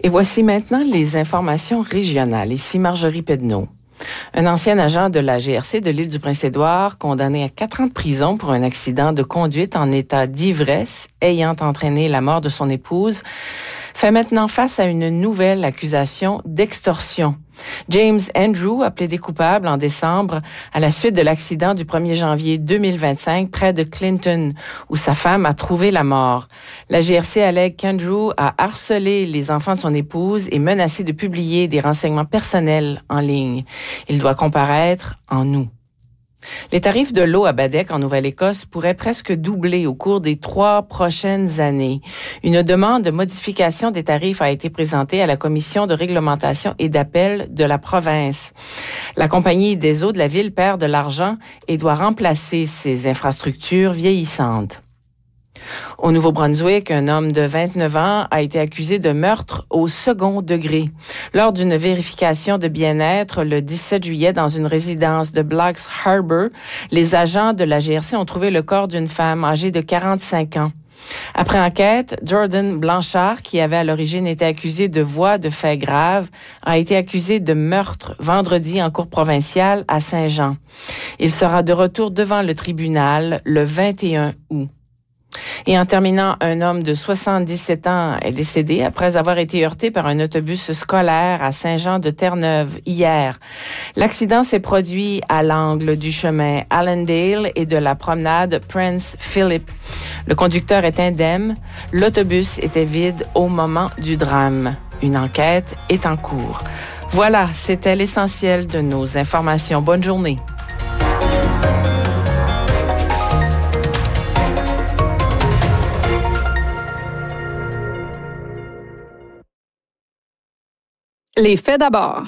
Et voici maintenant les informations régionales. Ici Marjorie Pedneau. Un ancien agent de la GRC de l'île du Prince-Édouard, condamné à 4 ans de prison pour un accident de conduite en état d'ivresse ayant entraîné la mort de son épouse, fait maintenant face à une nouvelle accusation d'extorsion. James Andrew a plaidé coupable en décembre à la suite de l'accident du 1er janvier 2025 près de Clinton, où sa femme a trouvé la mort. La GRC allègue qu'Andrew a harcelé les enfants de son épouse et menacé de publier des renseignements personnels en ligne. Il doit comparaître en août. Les tarifs de l'eau à Baddeck, en Nouvelle-Écosse, pourraient presque doubler au cours des 3 prochaines années. Une demande de modification des tarifs a été présentée à la Commission de réglementation et d'appel de la province. La Compagnie des eaux de la ville perd de l'argent et doit remplacer ses infrastructures vieillissantes. Au Nouveau-Brunswick, un homme de 29 ans a été accusé de meurtre au second degré. Lors d'une vérification de bien-être le 17 juillet dans une résidence de Blacks Harbour, les agents de la GRC ont trouvé le corps d'une femme âgée de 45 ans. Après enquête, Jordan Blanchard, qui avait à l'origine été accusé de voies de faits graves, a été accusé de meurtre vendredi en cour provinciale à Saint-Jean. Il sera de retour devant le tribunal le 21 août. Et en terminant, un homme de 77 ans est décédé après avoir été heurté par un autobus scolaire à Saint-Jean-de-Terre-Neuve hier. L'accident s'est produit à l'angle du chemin Allendale et de la promenade Prince Philip. Le conducteur est indemne. L'autobus était vide au moment du drame. Une enquête est en cours. Voilà, c'était l'essentiel de nos informations. Bonne journée. Les faits d'abord.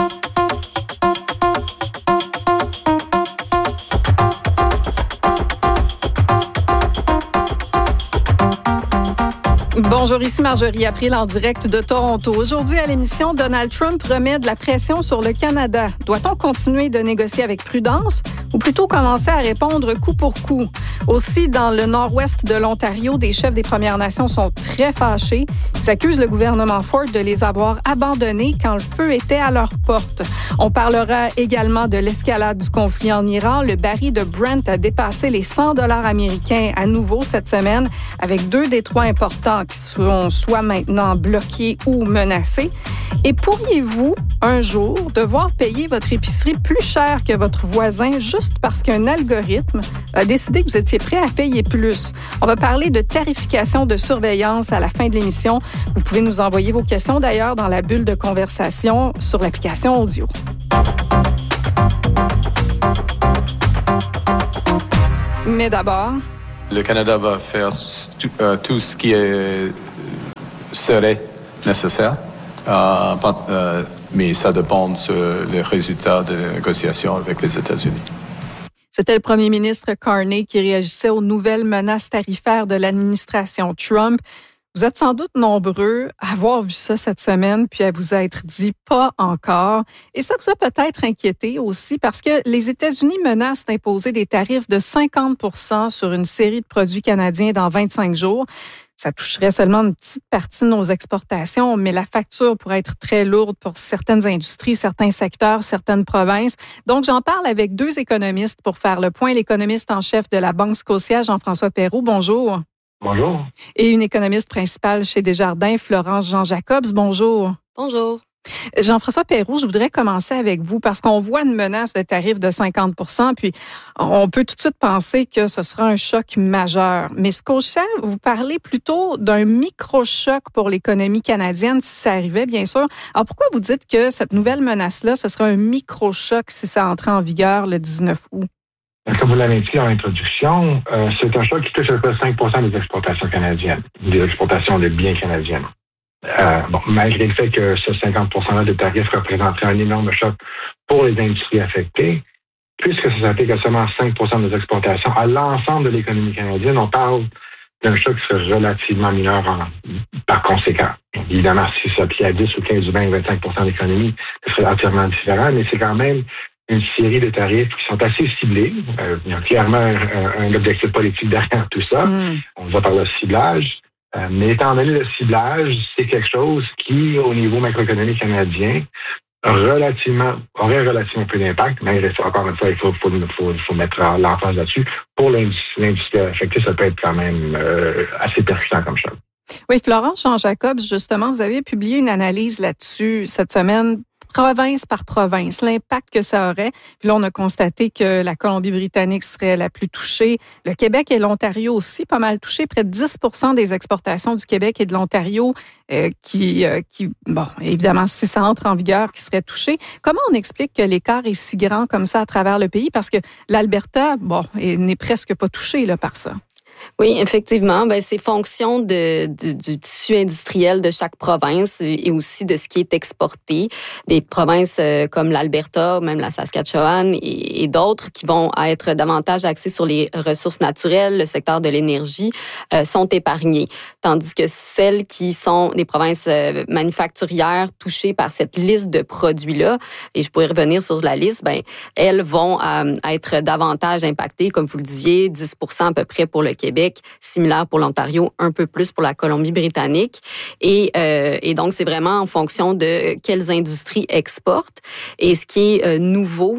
Bonjour, ici Marjorie April en direct de Toronto. Aujourd'hui à l'émission, Donald Trump remet de la pression sur le Canada. Doit-on continuer de négocier avec prudence ou plutôt commencer à répondre coup pour coup? Aussi, dans le nord-ouest de l'Ontario, des chefs des Premières Nations sont très fâchés. Ils accusent le gouvernement Ford de les avoir abandonnés quand le feu était à leur porte. On parlera également de l'escalade du conflit en Iran. Le baril de Brent a dépassé les 100 $ américains à nouveau cette semaine, avec 2 détroits importants qui sont soit maintenant bloqués ou menacés. Et pourriez-vous, un jour, devoir payer votre épicerie plus cher que votre voisin juste parce qu'un algorithme a décidé que vous étiez prêt à payer plus? On va parler de tarification de surveillance à la fin de l'émission. Vous pouvez nous envoyer vos questions d'ailleurs dans la bulle de conversation sur l'application audio. Mais d'abord... Le Canada va faire tout ce qui serait nécessaire, mais ça dépend sur les résultats des négociations avec les États-Unis. C'était le premier ministre Carney qui réagissait aux nouvelles menaces tarifaires de l'administration Trump. Vous êtes sans doute nombreux à avoir vu ça cette semaine, puis à vous être dit « pas encore ». Et ça vous a peut-être inquiété aussi parce que les États-Unis menacent d'imposer des tarifs de 50 % sur une série de produits canadiens dans 25 jours. Ça toucherait seulement une petite partie de nos exportations, mais la facture pourrait être très lourde pour certaines industries, certains secteurs, certaines provinces. Donc, j'en parle avec 2 économistes pour faire le point. L'économiste en chef de la Banque Scotia, Jean-François Perrault, bonjour. Bonjour. Et une économiste principale chez Desjardins, Florence Jean-Jacobs, bonjour. Bonjour. Jean-François Perrault, je voudrais commencer avec vous parce qu'on voit une menace de tarif de 50 % puis on peut tout de suite penser que ce sera un choc majeur. Mais Scotia, vous parlez plutôt d'un micro-choc pour l'économie canadienne si ça arrivait, bien sûr. Alors pourquoi vous dites que cette nouvelle menace-là, ce sera un micro-choc si ça entrait en vigueur le 19 août? Comme vous l'avez dit en introduction, c'est un choc qui touche à peu près 5% des exportations canadiennes, des exportations de biens canadiennes. Malgré le fait que ce 50% de tarifs représenterait un énorme choc pour les industries affectées, puisque ça s'applique à seulement 5% des exportations à l'ensemble de l'économie canadienne, on parle d'un choc qui serait relativement mineur par conséquent. Évidemment, si ça s'appliquait à 10 ou 15 ou 20 ou 25% de l'économie, ce serait entièrement différent, mais c'est quand même une série de tarifs qui sont assez ciblés. Il y a clairement un objectif politique derrière tout ça. On va par le ciblage. Mais étant donné le ciblage, c'est quelque chose qui, au niveau macroéconomique canadien, aurait relativement peu d'impact, mais encore une fois, il faut mettre l'emphase là-dessus. Pour l'industrie affectée, ça peut être quand même assez percutant comme chose. Oui, Florence Jean-Jacobs, justement, vous avez publié une analyse là-dessus cette semaine, province par province, l'impact que ça aurait. Puis là, on a constaté que la Colombie-Britannique serait la plus touchée. Le Québec et l'Ontario aussi pas mal touchés. Près de 10% des exportations du Québec et de l'Ontario qui, évidemment, si ça entre en vigueur, qui seraient touchées. Comment on explique que l'écart est si grand comme ça à travers le pays? Parce que l'Alberta, n'est presque pas touché là, par ça. Oui, effectivement, c'est fonction du tissu industriel de chaque province et aussi de ce qui est exporté. Des provinces comme l'Alberta, même la Saskatchewan et d'autres qui vont être davantage axées sur les ressources naturelles, le secteur de l'énergie, sont épargnées. Tandis que celles qui sont des provinces manufacturières touchées par cette liste de produits-là, et je pourrais revenir sur la liste, elles vont être davantage impactées, comme vous le disiez, 10% à peu près pour le Québec, similaire pour l'Ontario, un peu plus pour la Colombie-Britannique. Et donc, c'est vraiment en fonction de quelles industries exportent. Et ce qui est nouveau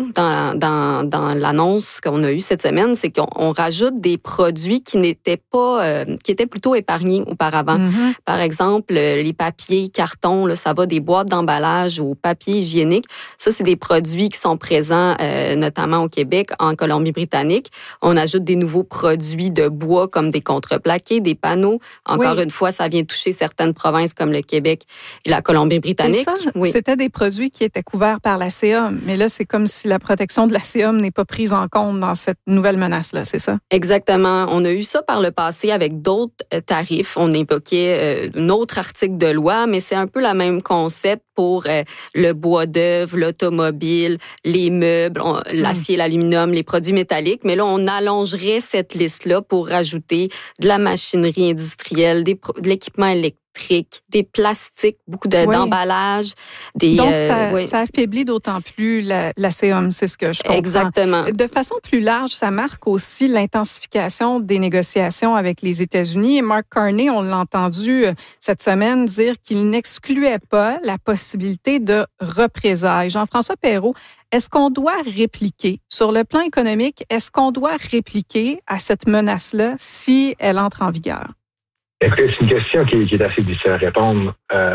dans l'annonce qu'on a eue cette semaine, c'est qu'on rajoute des produits qui n'étaient pas, qui étaient plutôt épargnés auparavant. Mm-hmm. Par exemple, les papiers, cartons, là, ça va des boîtes d'emballage au papier hygiénique. Ça, c'est des produits qui sont présents notamment au Québec, en Colombie-Britannique. On ajoute des nouveaux produits de bois comme des contreplaqués, des panneaux. Encore une fois, ça vient toucher certaines provinces comme le Québec et la Colombie-Britannique. C'était des produits qui étaient couverts par la CEOM, mais là, c'est comme si la protection de la CEOM n'est pas prise en compte dans cette nouvelle menace-là, c'est ça? Exactement. On a eu ça par le passé avec d'autres tarifs. On évoquait un autre article de loi, mais c'est un peu le même concept pour le bois d'œuvre, l'automobile, les meubles, l'acier, l'aluminium, les produits métalliques. Mais là, on allongerait cette liste-là pour rajouter de la machinerie industrielle, de l'équipement électrique, des plastiques, beaucoup d'emballages. Donc, ça affaiblit d'autant plus la CEOM, c'est ce que je comprends. Exactement. De façon plus large, ça marque aussi l'intensification des négociations avec les États-Unis. Et Mark Carney, on l'a entendu cette semaine dire qu'il n'excluait pas la possibilité de représailles. Jean-François Perrault, est-ce qu'on doit répliquer, sur le plan économique, est-ce qu'on doit répliquer à cette menace-là si elle entre en vigueur? Écoutez, c'est une question qui est assez difficile à répondre.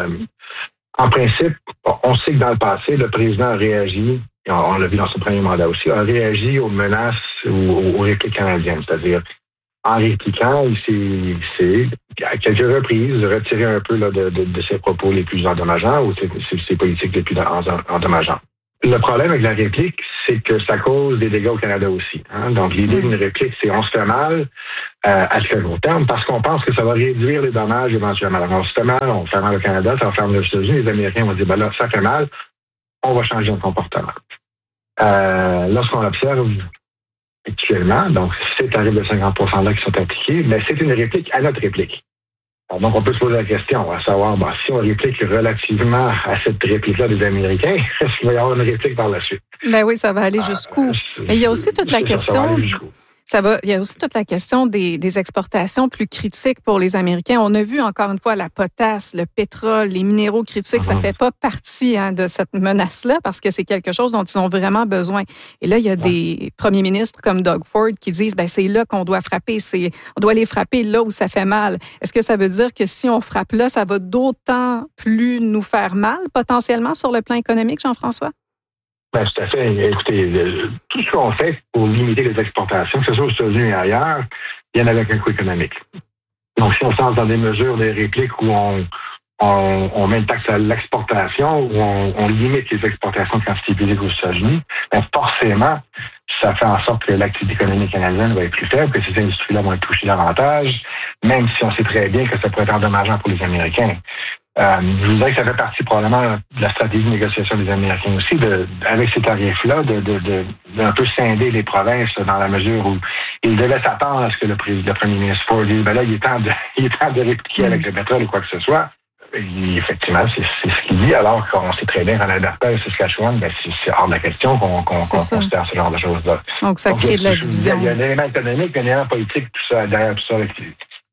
En principe, on sait que dans le passé, le président a réagi, on l'a vu dans son premier mandat aussi, a réagi aux menaces ou aux répliques canadiennes. C'est-à-dire, en répliquant, il s'est à quelques reprises retiré un peu là, de ses propos les plus endommageants ou ses politiques les plus endommageantes. Le problème avec la réplique, c'est que ça cause des dégâts au Canada aussi. Hein? Donc, l'idée d'une réplique, c'est on se fait mal à très long terme parce qu'on pense que ça va réduire les dommages éventuellement. Alors, on se fait mal, on fait mal au Canada, ça va faire mal aux États-Unis. Les Américains vont dire, là, ça fait mal, on va changer notre comportement. Lorsqu'on observe actuellement, donc, ces tarifs de 50%-là qui sont appliqués, mais c'est une réplique à notre réplique. Donc, on peut se poser la question, à savoir, si on réplique relativement à cette réplique-là des Américains, est-ce qu'il va y avoir une réplique par la suite? Ben oui, ça va aller jusqu'où? Mais il y a aussi toute la question... Il y a aussi toute la question des exportations plus critiques pour les Américains. On a vu encore une fois la potasse, le pétrole, les minéraux critiques. Ça fait pas partie de cette menace-là parce que c'est quelque chose dont ils ont vraiment besoin. Et là, il y a des premiers ministres comme Doug Ford qui disent c'est là qu'on doit frapper. On doit les frapper là où ça fait mal. Est-ce que ça veut dire que si on frappe là, ça va d'autant plus nous faire mal potentiellement sur le plan économique, Jean-François? Ben, tout à fait. Écoutez, tout ce qu'on fait pour limiter les exportations, que ce soit aux États-Unis et ailleurs, vient avec un coût économique. Donc, si on se lance dans des mesures, des répliques où on met une taxe à l'exportation, où on limite les exportations de quantité publique aux États-Unis, ben forcément, ça fait en sorte que l'activité économique canadienne va être plus faible, que ces industries-là vont être touchées davantage, même si on sait très bien que ça pourrait être endommageant pour les Américains. Je vous dirais que ça fait partie probablement de la stratégie de négociation des Américains aussi, avec ces tarifs-là, d'un peu scinder les provinces dans la mesure où ils devaient s'attendre à ce que le premier ministre Ford dise là, il est temps de répliquer avec le pétrole ou quoi que ce soit. Et effectivement, c'est ce qu'il dit, alors qu'on sait très bien qu'en Alberta et Saskatchewan, c'est hors de la question qu'on considère ce genre de choses-là. Donc, ça crée de la division. Il y a un élément économique, un élément politique, tout ça, derrière tout ça, avec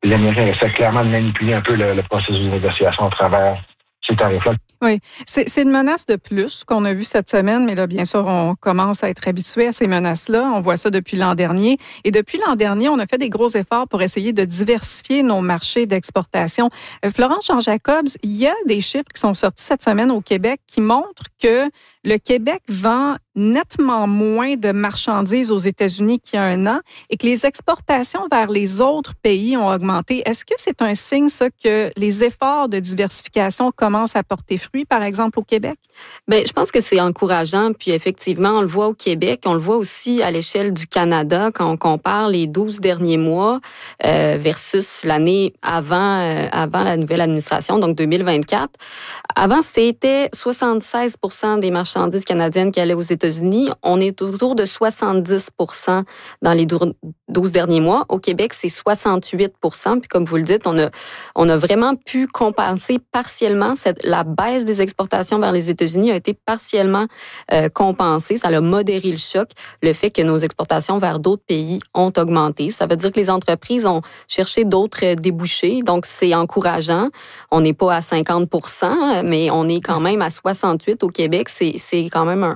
les Américains essaient clairement de manipuler un peu le processus de négociation à travers ces tarifs-là. Oui, c'est une menace de plus qu'on a vue cette semaine, mais là, bien sûr, on commence à être habitué à ces menaces-là. On voit ça depuis l'an dernier. Et depuis l'an dernier, on a fait des gros efforts pour essayer de diversifier nos marchés d'exportation. Florence Jean-Jacobs, il y a des chiffres qui sont sortis cette semaine au Québec qui montrent que le Québec vend nettement moins de marchandises aux États-Unis qu'il y a un an et que les exportations vers les autres pays ont augmenté. Est-ce que c'est un signe, ça, que les efforts de diversification commencent à porter fruit, par exemple, au Québec? Bien, je pense que c'est encourageant. Puis effectivement, on le voit au Québec, on le voit aussi à l'échelle du Canada quand on compare les 12 derniers mois versus l'année avant la nouvelle administration, donc 2024. Avant, c'était 76 % des marchandises canadiennes qui allaient aux États-Unis. On est autour de 70 % dans les 12 derniers mois. Au Québec, c'est 68 %. Puis comme vous le dites, on a vraiment pu compenser partiellement la baisse des exportations vers les États-Unis a été partiellement compensée. Ça a modéré le choc, le fait que nos exportations vers d'autres pays ont augmenté. Ça veut dire que les entreprises ont cherché d'autres débouchés. Donc, c'est encourageant. On n'est pas à 50 %, mais on est quand même à 68 au Québec. C'est quand même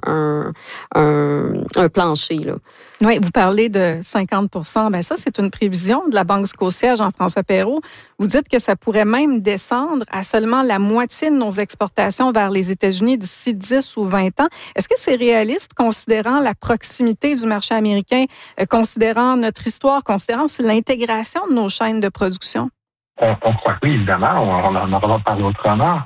un plancher, là. Oui, vous parlez de 50 %. Bien, ça, c'est une prévision de la Banque scotiaire, Jean-François Perrault. Vous dites que ça pourrait même descendre à seulement la moitié de nos exportations vers les États-Unis d'ici 10 ou 20 ans. Est-ce que c'est réaliste, considérant la proximité du marché américain, considérant notre histoire, considérant aussi l'intégration de nos chaînes de production? On croit que oui, évidemment. On en va parler autrement.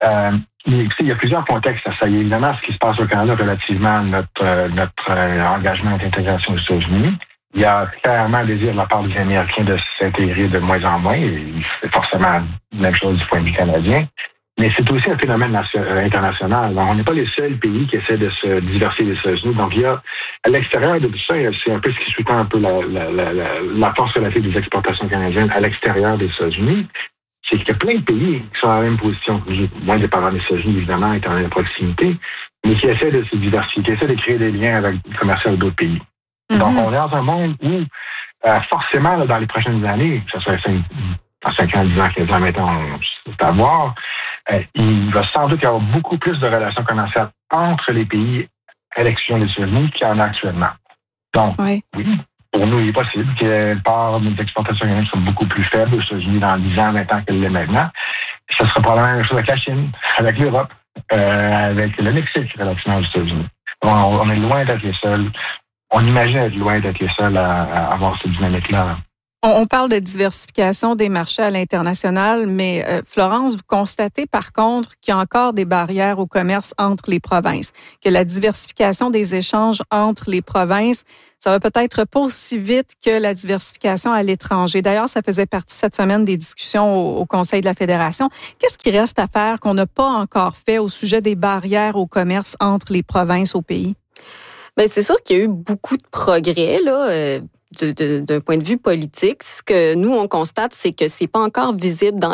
Il y a plusieurs contextes à ça. Il y a évidemment ce qui se passe au Canada relativement à notre engagement d'intégration aux États-Unis. Il y a clairement un désir de la part des Américains de s'intégrer de moins en moins. C'est forcément la même chose du point de vue canadien. Mais c'est aussi un phénomène international. Donc, on n'est pas les seuls pays qui essaient de se diversifier des États-Unis. Donc, il y a, à l'extérieur de tout ça, c'est un peu ce qui sous-tend un peu la force relative des exportations canadiennes à l'extérieur des États-Unis. C'est qu'il y a plein de pays qui sont dans la même position, moins dépendants des États-Unis, évidemment, étant dans la proximité, mais qui essaient de se diversifier, qui essaient de créer des liens commerciaux avec d'autres pays. Mm-hmm. Donc, on est dans un monde où, forcément, là, dans les prochaines années, que ce soit 5 ans, 10 ans, 15 ans, maintenant, c'est à voir, il va sans doute y avoir beaucoup plus de relations commerciales entre les pays à l'exclusion des États-Unis qu'il y en a actuellement. Donc, oui. Pour nous, il est possible que part de nos exportations canadiennes soient beaucoup plus faibles aux États-Unis dans 10 ans, 20 ans qu'elle l'est maintenant. Ce sera probablement la même chose avec la Chine, avec l'Europe, avec le Mexique relativement aux États-Unis. On est loin d'être les seuls. On imagine être loin d'être les seuls à avoir cette dynamique-là. On parle de diversification des marchés à l'international, mais Florence, vous constatez par contre qu'il y a encore des barrières au commerce entre les provinces, que la diversification des échanges entre les provinces, ça va peut-être pas aussi vite que la diversification à l'étranger. D'ailleurs, ça faisait partie cette semaine des discussions au Conseil de la Fédération. Qu'est-ce qui reste à faire qu'on n'a pas encore fait au sujet des barrières au commerce entre les provinces au pays? Bien, c'est sûr qu'il y a eu beaucoup de progrès, là. D'un point de vue politique, ce que nous, on constate, c'est que c'est pas encore visible dans